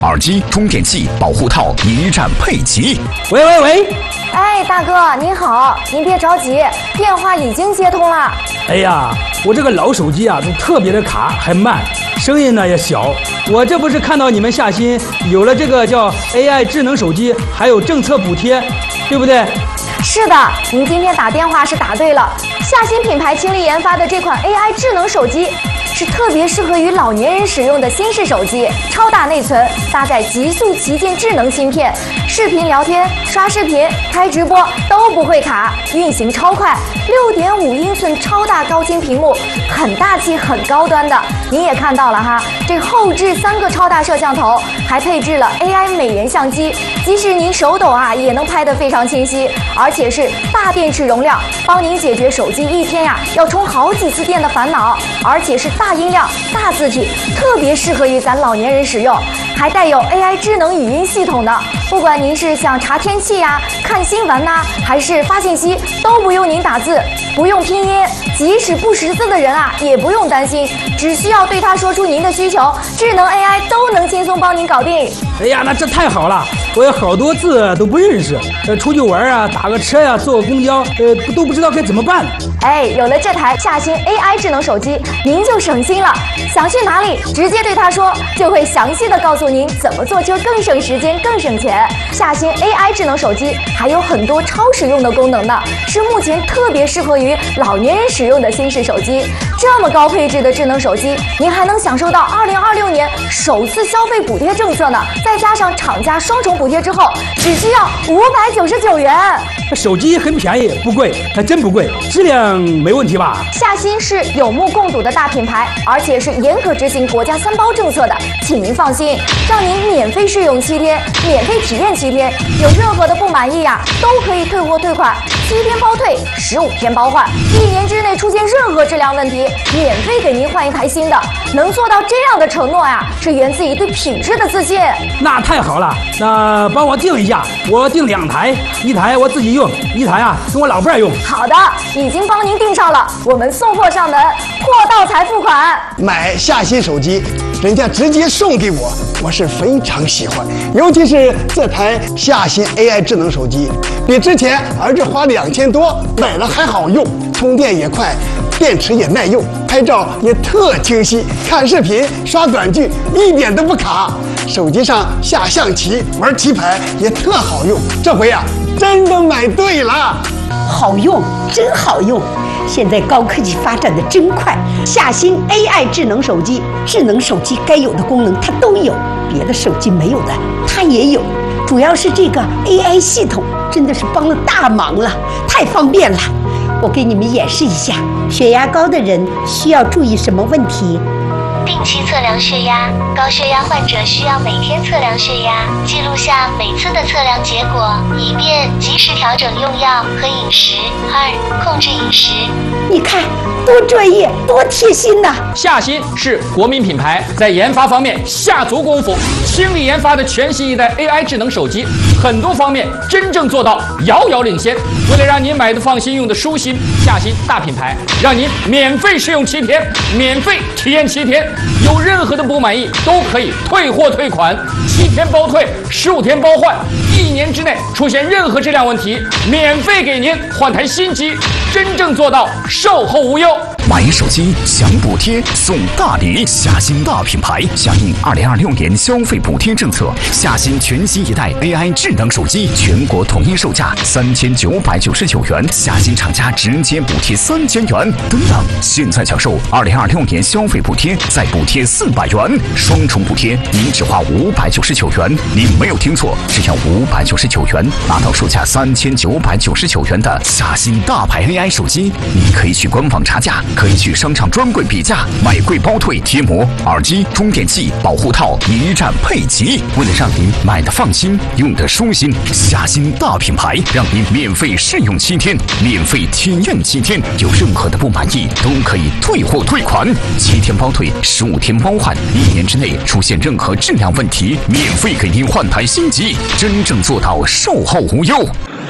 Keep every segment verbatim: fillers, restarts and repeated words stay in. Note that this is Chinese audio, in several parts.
耳机、充电器、保护套一站配齐。 喂喂喂！ 哎，大哥您好，您别着急，电话已经接通了。 哎呀，我这个老手机啊，就特别的卡，还慢，声音呢也小。我这不是看到你们夏新有了这个叫 A I 智能手机，还有政策补贴，对不对？ 是的，您今天打电话是打对了。夏新品牌倾力研发的这款 A I 智能手机，是特别适合于老年人使用的新式手机，超大内存，搭载极速旗舰智能芯片，视频聊天、刷视频、开直播都不会卡，运行超快， 六点五英寸超大高清屏幕，很大气很高端的。您也看到了哈，这后置三个超大摄像头，还配置了 A I 美颜相机，即使您手抖啊，也能拍得非常清晰，而且是大电池容量，帮您解决手机一天呀要充好几次电的烦恼，而且是大音量、大字体，特别适合于咱老年人使用，还带有 A I 智能语音系统的。不管您是想查天气呀、看新闻呐、啊，还是发信息，都不用您打字，不用拼音，即使不识字的人啊，也不用担心，只需要对他说出您的需求，智能 A I 都能轻松帮您搞定。 哎呀，那这太好了！我有好多字都不认识，呃，出去玩啊，打个车呀、啊，坐个公交，呃，都不知道该怎么办。 哎，有了这台夏新 A I 智能手机，您就省心了。想去哪里，直接对他说，就会详细的告诉您怎么做，就更省时间、更省钱。夏新 A I 智能手机还有很多超实用的功能呢，是目前特别适合于老年人使用的新式手机。这么高配置的智能手机，您还能享受到二零二六年首次消费补贴政策呢，再加上厂家双重补贴之后，只需要五百九十九元。 手机很便宜，不贵，还真不贵，质量没问题吧？ 夏新是有目共睹的大品牌，而且是严格执行国家三包政策的，请您放心，让您免费试用七天，免费体验七天，有任何的不满意呀、啊，都可以退货退款，七天包退，十五天包换，一年之内出现任何质量问题，免费给您换一台新的。能做到这样的承诺呀，是源自于对品质的自信。 那太好了，那帮我订一下，我订两台，一台我自己用，一台啊跟我老伴儿用。 好的，已经帮您订上了，我们送货上门，货到才付款。 买夏新手机，人家直接送给我，我是非常喜欢。尤其是这台夏新 A I 智能手机，比之前儿子花两千多买了还好用，充电也快，电池也耐用，拍照也特清晰，看视频、刷短剧一点都不卡。手机上下象棋、玩棋牌也特好用。这回啊，真的买对了。 好用，真好用！现在高科技发展的真快，夏新 A I 智能手机，智能手机该有的功能它都有，别的手机没有的它也有。主要是这个 A I 系统真的是帮了大忙了，太方便了。我给你们演示一下，血压高的人需要注意什么问题？ 定期测量血压，高血压患者需要每天测量血压，记录下每次的测量结果，以便及时调整用药和饮食。二、控制饮食。 你看，多专业，多贴心呐！ 夏新是国民品牌，在研发方面下足功夫，倾力研发的全新一代 A I 智能手机，很多方面真正做到遥遥领先。为了让您买的放心，用的舒心，夏新大品牌让您免费试用七天，免费体验七天。有任何的不满意都可以退货退款，七天包退，十五天包换，一年之内出现任何质量问题，免费给您换台新机，真正做到售后无忧。 买手机享补贴送大礼，夏新大品牌响应二零二六年消费补贴政策，夏新全新一代 A I 智能手机全国统一售价三千九百九十九元，夏新厂家直接补贴三千元。等等，现在享受二零二六年消费补贴，再补贴四百元，双重补贴，您只花五百九十九元。您没有听错，只要五百九十九元，拿到售价三千九百九十九元的夏新大牌 A I 手机。您可以去官网查价，可以去商场专柜比价，买贵包退贴膜、耳机、充电器、保护套一站配齐。为了让您买的放心，用的舒心，夏新大品牌让您免费试用七天，免费体验七天，有任何的不满意都可以退货退款，七天包退，十五天包换，一年之内出现任何质量问题，免费给您换台新机，真正做到售后无忧。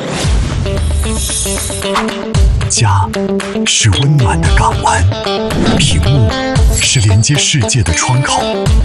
家是温暖的港湾，屏幕是连接世界的窗口。